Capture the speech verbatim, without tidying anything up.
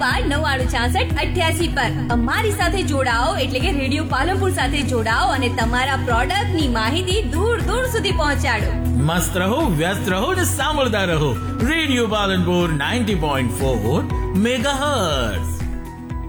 બાર નવ્વાણું છાસઠ અઠ્યાસી પર અમારી સાથે જોડાઓ એટલે કે રેડિયો પાલનપુર સાથે જોડાઓ અને તમારા પ્રોડક્ટ ની માહિતી દૂર દૂર સુધી પહોંચાડો. મસ્ત રહો, વ્યસ્ત રહો ને સાંભળતા રહો radio Palanpur ninety point four megahertz.